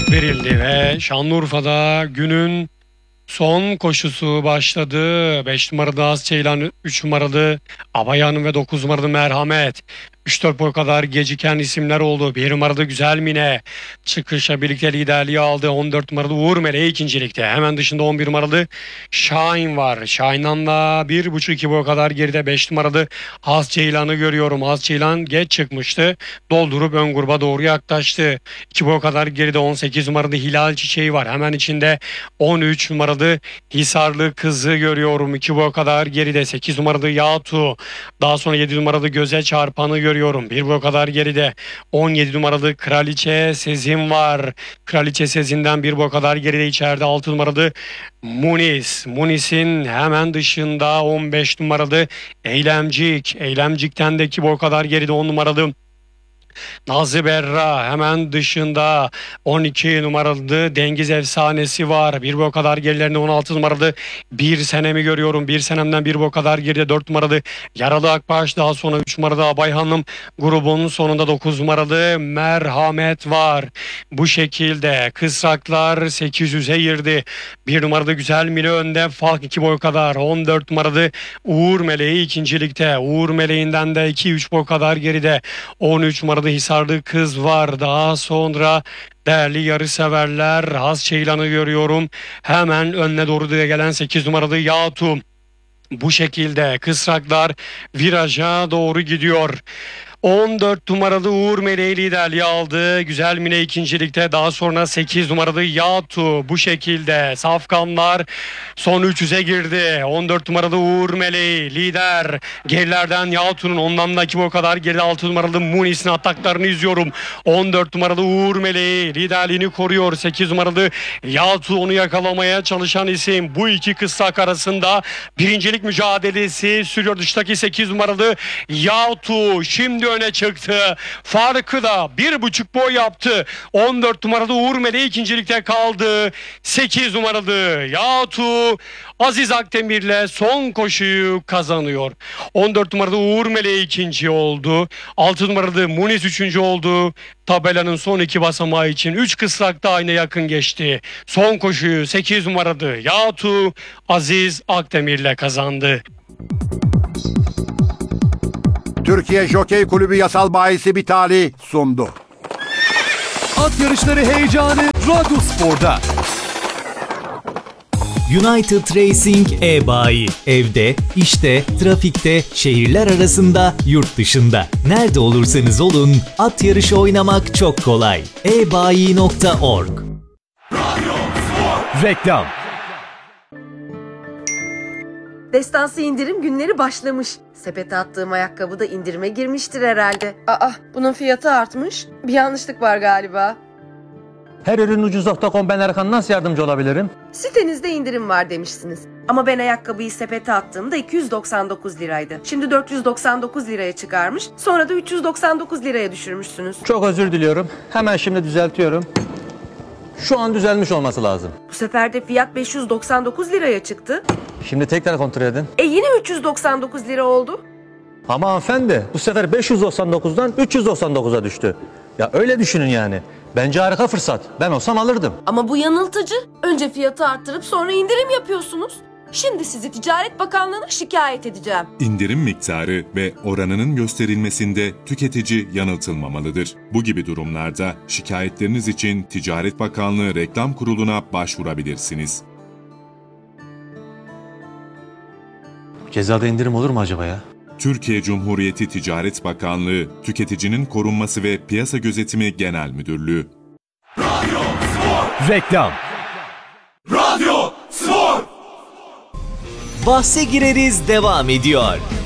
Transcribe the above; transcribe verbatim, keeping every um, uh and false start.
start verildi ve Şanlıurfa'da günün son koşusu başladı. beş numaralı Az Ceylan, üç numaralı Abayan ve dokuz numaralı Merhamet. üç dört boy kadar geciken isimler oldu. bir numaralı Güzel Mine çıkışa birlikte liderliği aldı. on dört numaralı Uğur Meleği ikincilikte. Hemen dışında on bir numaralı Şahin var. Şahin'den da bir buçuk iki boy kadar geride beş numaralı Az Ceylan'ı görüyorum. Az Ceylan geç çıkmıştı. Doldurup ön gruba doğru yaklaştı. iki boy kadar geride on sekiz numaralı Hilal Çiçeği var. Hemen içinde on üç numaralı Hisarlı Kızı görüyorum. iki boy kadar geride sekiz numaralı Yatu. Daha sonra yedi numaralı Göze Çarpan'ı görüyorum. Bir boy kadar geride on yedi numaralı Kraliçe Sezin var. Kraliçe Sezin'den bir boy kadar geride içeride altı numaralı Munis. Munis'in hemen dışında on beş numaralı Eylemcik. Eylemcik'ten de iki boy kadar geride on numaralı Nazlı Berra. Hemen dışında on iki numaralı Dengiz Efsanesi var. Bir boy kadar gerilerinde on altı numaralı Bir Senemi görüyorum. Bir Senem'den bir boy kadar geride dört numaralı Yaralı Akbaş. Daha sonra üç numaralı Abay Hanım. Grubun sonunda dokuz numaralı Merhamet var. Bu şekilde kısraklar sekiz yüze girdi. bir numaralı Güzel Mine önde. Falk iki boy kadar. on dört numaralı Uğur Meleği ikincilikte. Uğur Meleği'nden de iki üç boy kadar geride. on üç numaralı Hisarlı Kız var. Daha sonra değerli yarı severler Az Ceylan'ı görüyorum. Hemen önüne doğru da gelen sekiz numaralı Yatu. Bu şekilde kısraklar viraja doğru gidiyor. on dört numaralı Uğur Meleği liderliği aldı. Güzel Mine ikincilikte. Daha sonra sekiz numaralı Yatu. Bu şekilde safkanlar son üç yüze girdi. on dört numaralı Uğur Meleği lider. Gerilerden Yatu'nun ondan da iki boy kadar geride altı numaralı Munis'in ataklarını izliyorum. on dört numaralı Uğur Meleği liderliğini koruyor. sekiz numaralı Yatu onu yakalamaya çalışan isim. Bu iki kısrak arasında birincilik mücadelesi sürüyor. Dıştaki sekiz numaralı Yatu şimdi öne çıktı. Farkı da bir buçuk boy yaptı. on dört numaralı Uğur Meleği ikincilikte kaldı. sekiz numaralı Yatu Aziz Akdemir'le son koşuyu kazanıyor. on dört numaralı Uğur Meleği ikinci oldu. altı numaralı Munis üçüncü oldu. Tabelanın son iki basamağı için üç kısrakta aynı yakın geçti. Son koşuyu sekiz numaralı Yatu Aziz Akdemir'le kazandı. Türkiye Jokey Kulübü Yasal Bayisi Bitali sundu. At yarışları heyecanı Radyo Spor'da. United Racing e-bayi. Evde, işte, trafikte, şehirler arasında, yurt dışında. Nerede olursanız olun, at yarışı oynamak çok kolay. e bayi nokta org. Reklam. Destansı indirim günleri başlamış. Sepete attığım ayakkabı da indirime girmiştir herhalde. Aa, bunun fiyatı artmış. Bir yanlışlık var galiba. Her ürün ucuz nokta com, ben Erkan, nasıl yardımcı olabilirim? Sitenizde indirim var demişsiniz. Ama ben ayakkabıyı sepete attığımda iki yüz doksan dokuz liraydı. Şimdi dört yüz doksan dokuz liraya çıkarmış. Sonra da üç yüz doksan dokuz liraya düşürmüşsünüz. Çok özür diliyorum. Hemen şimdi düzeltiyorum. Şu an düzelmiş olması lazım. Bu sefer de fiyat beş yüz doksan dokuz liraya çıktı. Şimdi tekrar kontrol edin. E yine üç yüz doksan dokuz lira oldu. Ama hanımefendi, bu sefer beş yüz doksan dokuzdan üç yüz doksan dokuza düştü. Ya öyle düşünün yani. Bence harika fırsat. Ben olsam alırdım. Ama bu yanıltıcı. Önce fiyatı arttırıp sonra indirim yapıyorsunuz. Şimdi sizi Ticaret Bakanlığı'na şikayet edeceğim. İndirim miktarı ve oranının gösterilmesinde tüketici yanıltılmamalıdır. Bu gibi durumlarda şikayetleriniz için Ticaret Bakanlığı Reklam Kurulu'na başvurabilirsiniz. Cezada indirim olur mu acaba ya? Türkiye Cumhuriyeti Ticaret Bakanlığı, Tüketicinin Korunması ve Piyasa Gözetimi Genel Müdürlüğü. Radyo Spor. Reklam. Radyo Spor. Bahse gireriz devam ediyor.